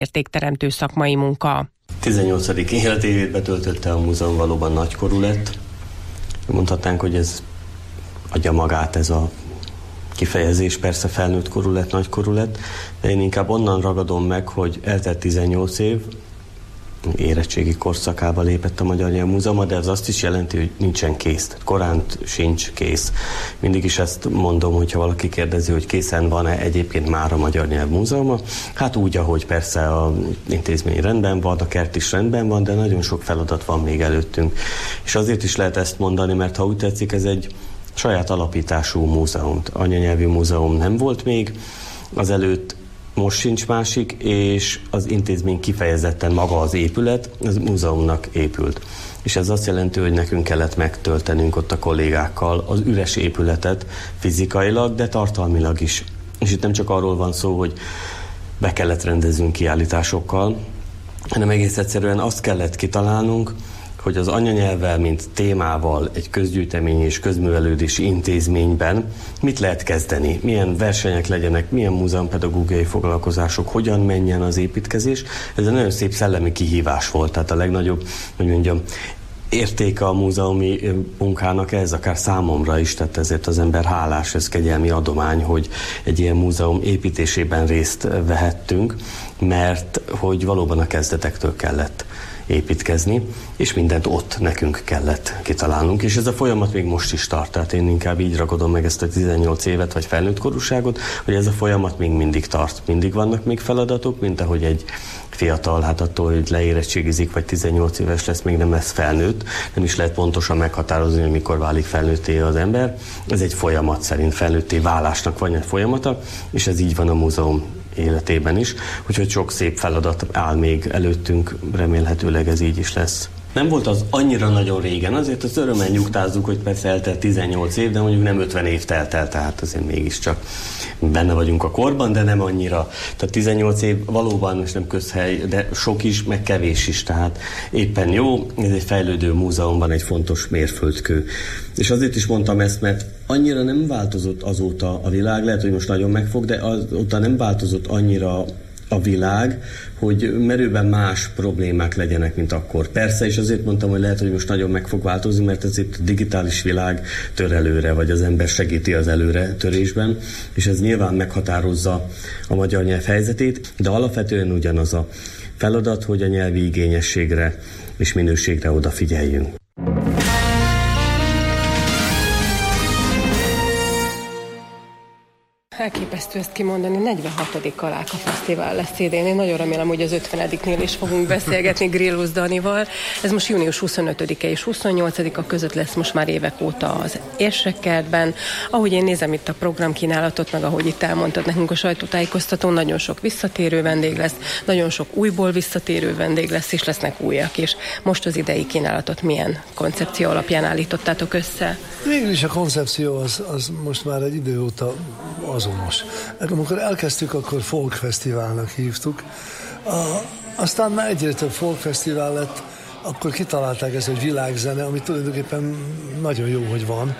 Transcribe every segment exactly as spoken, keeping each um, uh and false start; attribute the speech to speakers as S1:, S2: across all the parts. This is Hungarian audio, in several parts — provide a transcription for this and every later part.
S1: értékteremtő szakmai munka.
S2: tizennyolcadik életévét betöltötte a múzeum, valóban nagykorú lett. Mondhatnánk, hogy ez adja magát ez a kifejezés, persze felnőtt korú lett, nagykorú lett, de én inkább onnan ragadom meg, hogy eltelt tizennyolc év, érettségi korszakába lépett a Magyar Nyelvmúzeum, de ez azt is jelenti, hogy nincsen kész. Tehát korán sincs kész. Mindig is ezt mondom, hogyha valaki kérdezi, hogy készen van-e egyébként már a Magyar Nyelvmúzeuma. Hát úgy, ahogy persze az intézmény rendben van, a kert is rendben van, de nagyon sok feladat van még előttünk. És azért is lehet ezt mondani, mert ha úgy tetszik, ez egy saját alapítású múzeum. Anyanyelvű múzeum nem volt még azelőtt, most sincs másik, és az intézmény kifejezetten maga az épület, az múzeumnak épült. És ez azt jelenti, hogy nekünk kellett megtöltenünk ott a kollégákkal az üres épületet fizikailag, de tartalmilag is. És itt nem csak arról van szó, hogy be kellett rendezünk kiállításokkal, hanem egész egyszerűen azt kellett kitalálnunk, hogy az anyanyelvvel, mint témával egy közgyűjtemény és közművelődési intézményben mit lehet kezdeni, milyen versenyek legyenek, milyen múzeumpedagógiai foglalkozások, hogyan menjen az építkezés. Ez egy nagyon szép szellemi kihívás volt, tehát a legnagyobb, hogy mondjam, értéke a múzeumi munkának ez, akár számomra is, tehát ezért az ember hálás, ez kegyelmi adomány, hogy egy ilyen múzeum építésében részt vehettünk, mert hogy valóban a kezdetektől kellett építkezni, és mindent ott nekünk kellett kitalálnunk, és ez a folyamat még most is tart, tehát én inkább így ragadom meg ezt a tizennyolc évet, vagy felnőtt korúságot, hogy ez a folyamat még mindig tart. Mindig vannak még feladatok, mint ahogy egy fiatal, hát attól, hogy leérettségizik, vagy tizennyolc éves lesz, még nem lesz felnőtt, nem is lehet pontosan meghatározni, hogy mikor válik felnőtté az ember. Ez egy folyamat szerint, felnőtté válásnak van egy folyamata, és ez így van a múzeum életében is, úgyhogy sok szép feladat áll még előttünk, remélhetőleg ez így is lesz. Nem volt az annyira nagyon régen, azért az örömmel nyugtázzuk, hogy persze eltelt tizennyolc év, de mondjuk nem ötven év telt el, tehát azért mégiscsak benne vagyunk a korban, de nem annyira. Tehát tizennyolc év valóban most nem közhely, de sok is, meg kevés is, tehát éppen jó, ez egy fejlődő múzeumban egy fontos mérföldkő. És azért is mondtam ezt, mert annyira nem változott azóta a világ, lehet, hogy most nagyon megfog, de azóta nem változott annyira a világ, hogy merőben más problémák legyenek, mint akkor. Persze, és azért mondtam, hogy lehet, hogy most nagyon meg fog változni, mert ez itt a digitális világ tör előre, vagy az ember segíti az előre törésben, és ez nyilván meghatározza a magyar nyelv helyzetét, de alapvetően ugyanaz a feladat, hogy a nyelvi igényességre és minőségre odafigyeljünk.
S1: Elképesztő ezt kimondani, negyvenhatodik Kaláka Fesztivál lesz idén. Én nagyon remélem, hogy az ötvenediknél is fogunk beszélgetni Grillus Danival. Ez most június huszonötödike és huszonnyolcadika között lesz most már évek óta az Érsekkertben. Ahogy én nézem itt a programkínálatot, meg ahogy itt elmondtad nekünk a sajtótájékoztatón, nagyon sok visszatérő vendég lesz, nagyon sok újból visszatérő vendég lesz, és lesznek újak is. Most az idei kínálatot milyen koncepció alapján állítottátok össze?
S3: Végül is a koncepció az, az most már egy idő óta azonos. Amikor elkezdtük, akkor folkfesztiválnak hívtuk. A, aztán már egyre több folkfesztivál lett, akkor kitalálták ezt, hogy világzene, ami tulajdonképpen nagyon jó, hogy van.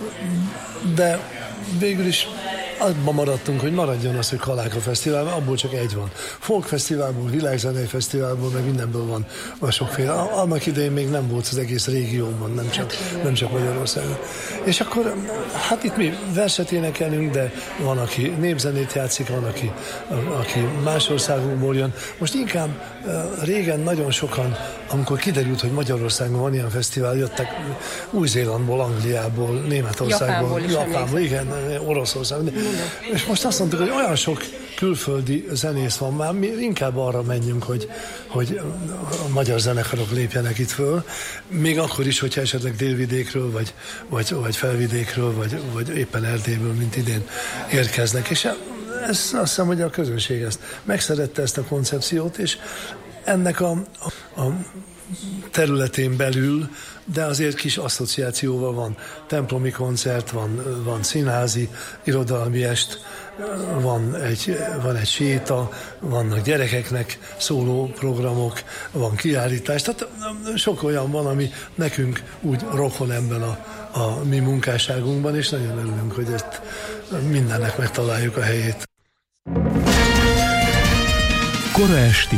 S3: De végül is abban maradtunk, hogy maradjon az, hogy Kaláka Fesztivál, abból csak egy van. Folkfesztiválból, világzenei fesztiválból, meg mindenből van, van sokféle. Annak idején még nem volt az egész régióban, nem csak, nem csak Magyarországon. És akkor, hát itt mi verset énekelünk, de van, aki népzenét játszik, van, aki, aki más országokból jön. Most inkább régen nagyon sokan, amikor kiderült, hogy Magyarországon van ilyen fesztivál, jöttek Új-Zélandból, Angliából, Németországból, Japánból, Japánból igen, Oroszországból. És most azt mondtuk, hogy olyan sok külföldi zenész van már, mi inkább arra menjünk, hogy, hogy a magyar zenekarok lépjenek itt föl, még akkor is, hogyha esetleg délvidékről, vagy, vagy, vagy felvidékről, vagy, vagy éppen Erdélyből, mint idén érkeznek. És ez, azt hiszem, hogy a közönség ezt megszerette, ezt a koncepciót, és ennek a, a, a területén belül, de azért kis asszociációval van templomi koncert, van, van színházi, irodalmi est, van egy, van egy séta, vannak gyerekeknek szóló programok, van kiállítás, tehát sok olyan van, ami nekünk úgy rokon ebben a, a mi munkásságunkban, és nagyon örülünk, hogy ezt mindennek megtaláljuk a helyét.
S4: Kora esti